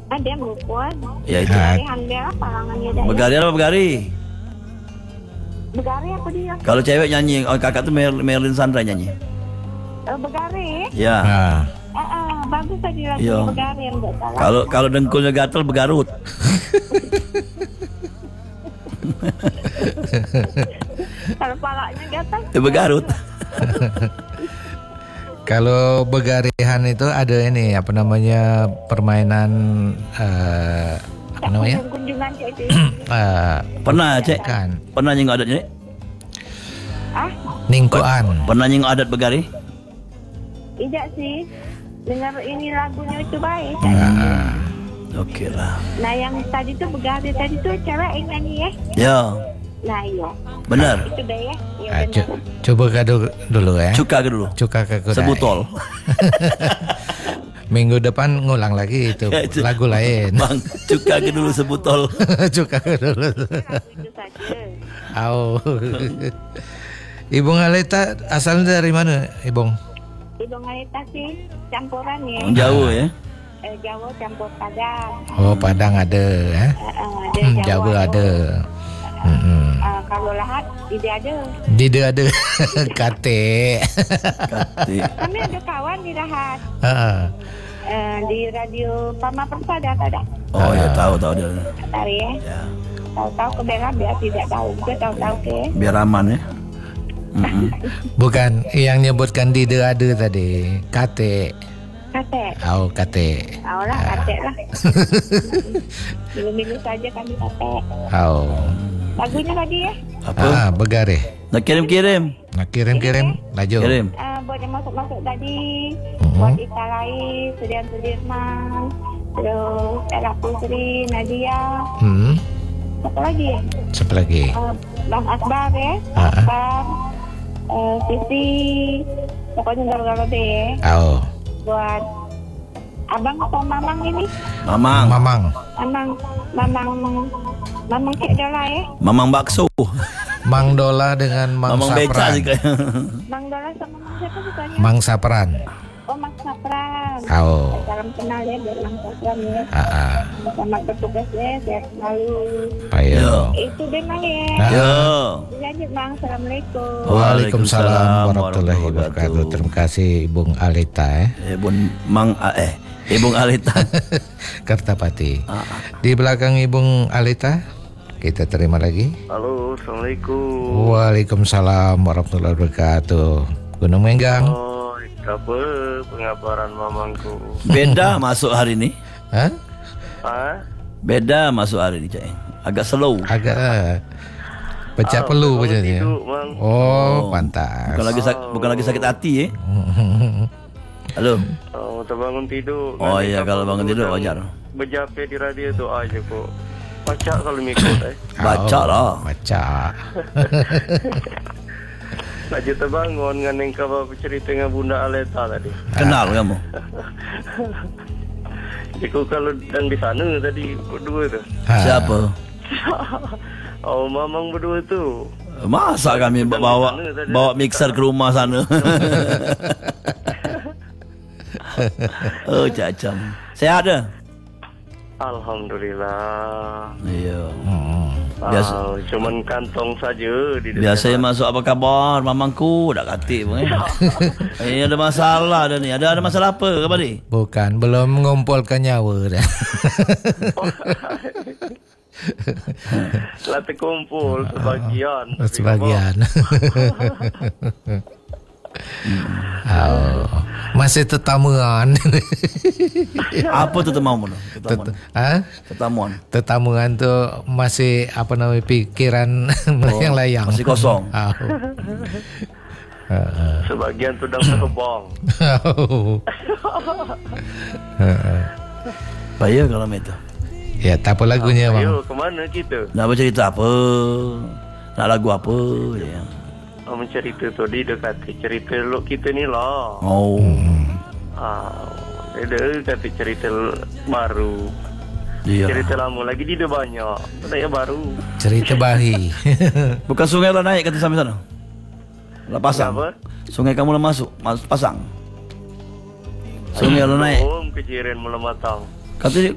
Ada bukuan. Ya itu. Begarian dia apa langannya dah. Begari apa begari? Begari apa dia? Kalau cewek nyanyi, kakak tuh Merlin Sandra nyanyi. Begari. Ya. Bagus tadi lagu Iya. Begarian enggak salah. Kalau dengkulnya gatel begarut. Kalau palanya gatal. Begarut. Kalau begarihan itu ada ini apa namanya permainan apa namanya? Kunjungan cek itu. Pernah, Cek? Kan. Pernah nyinggung adat, Cek? Ningkuan. Pernah nyinggung adat begari? Tidak sih. Dengar ini lagunya itu baik. Oke lah. Nah yang tadi tuh Begari tadi tuh cewek yang nyanyi ya. Ya, Nah iya. benar. Itu deh ya. Iya Ah, benar. coba kado dulu ya. Cuka ke dulu. Cuka ke kuda. Sebutol. Minggu depan ngulang lagi itu lagu lain. Bang, cuka ke dulu sebutol. Cuka ke dulu. Lagu itu saja. Au. Ibu Aleta asalnya dari mana, Ibung? Ibu Ngalita sih campuran ya. Jauh ya. Jawa campur Padang. Oh, Padang ada ya. Ada Jawa ada. Kalau Lahat tidak ada. Dide ada. Kate. Kati. Kami ada kawan di Lahat. Di radio Pama Persada ada. Oh ya, tahu dia. Tahu ya. Ya. Tahu-tahu ke Bella biar tidak tahu juga tahu-tahu ke. Biar aman ya. Bukan yang nyebutkan Dide ada tadi. Kate. Kate. Oh, Kate. Tahu lah Kate lah. Milu-milu saja kami Kate. Oh. Lagunya tadi ya. Apa? Begare. Nak kirim-kirim. Nah, kirim-kirim. Laju. Kirim. Buat yang masuk-masuk tadi. Buat Ita Lai, Sudian Sudirman. Terus Ella Putri, Nadia. Apa lagi ya? Siapa lagi? Bang Akbar ya. Akbar. Sisi. Pokoknya galau-galau deh ya. Oh. Buat abang atau mamang ini. Mamang. Mamang Cik Dola ya. Mamang bakso. Mang Dola dengan Mang Mamang beca Sapran. sih kayak. Mang Dola sama Mang siapa sukanya? Mang Sapran. Oh Mang Sapran. Oh. Salam kenal ya buat Mang Sapran ya. Sama petugasnya sehat selalu. Ayo. Itu deh Mang ya. Yo. Lanjut Mang. Assalamualaikum. Waalaikumsalam warahmatullahi wabarakatuh. Terima kasih Bung Alita ya. Ibung Alita. Kertapati. Di belakang Ibung Alita kita terima lagi. Halo, Assalamualaikum. Waalaikumsalam warahmatullahi wabarakatuh. Gunung Menggang. Oh, apa pengabaran mamangku? Beda masuk hari ini. Hah? Beda masuk hari ini, Cak. Agak slow. Agak pecah pelu bacanya. Oh, pantas. Bukan lagi sakit hati ya. Halo. Oh, terbangun tidur. Oh iya, kalau bangun tidur wajar. Berjape di radio tu aja kok. Baca kalau mikir Baca lah. Baca. Nak je terbangun dengan yang kau bercerita dengan Bunda Aleta tadi. Kenal kamu? Jika kalau dan di sana tadi berdua tu. Siapa? Oh, mamang berdua tu. Masa kami bawa mixer ke rumah sana? Oh, cacam. Sehat dah? Alhamdulillah. Iya. Biasa. Cuman kantong saja di depan. Biasa masuk apa kabar mamangku dak katik pun. Ini ada masalah dah ni. Ada masalah apa ke ni? Bukan, belum mengumpulkan nyawa dah. Telah terkumpul sebagian. Sebagian. Masih tetamuan. Apa tetamuan? Tetamuan. Tetamuan tu masih apa namanya pikiran melayang-layang. Masih kosong. Sebagian tu dah terbang. Bahaya kalau itu. Ya, tak apa lagunya bang. Ayo, kemana kita? Nak bercerita apa? Nak lagu apa? Ya. Mencerita tu dia kata cerita lok kita ni lah. Oh. Dia kata cerita baru. Iya. Cerita lama lagi dia banyak. Saya baru. Cerita bahi. Bukan sungai lah naik kata sampai sana. Lah pasang. Apa? Sungai kamu lah masuk pasang. Sungai lah naik. Kejiran mula matang. Kata